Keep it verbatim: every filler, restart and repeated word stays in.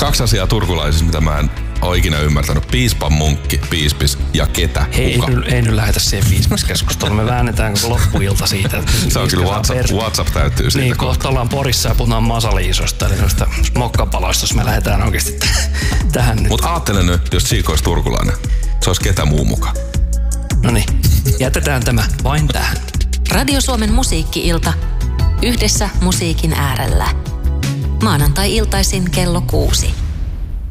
kaksi asiaa turkulaisissa, mitä mä en ole ikinä ymmärtänyt. Piispan munkki, piispis ja ketä, Hei, kuka. ei, ei nyt lähetä siihen piispaskeskusteluun. Me väännetään koko loppuilta siitä. Se on kyllä WhatsApp, per... WhatsApp täyttyy siitä. Niin, kohta ollaan Porissa ja puhutaan masaliisosta, eli noista mokkapaloista, jos me lähdetään oikeasti t- tähän nyt. Mut aattele nyt, jos Siiko olisi turkulainen. Se olisi ketä muu mukaan. Noniin, jätetään tämä vain tähän. Radio Suomen musiikki-ilta. Yhdessä musiikin äärellä. Maanantai-iltaisin kello kuusi.